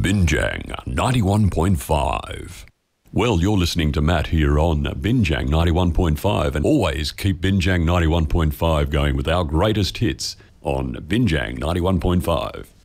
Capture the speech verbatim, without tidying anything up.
Binjang ninety-one point five. Well, you're listening to Matt here on Binjang ninety-one point five, and always keep Binjang ninety-one point five going with our greatest hits on Binjang ninety-one point five.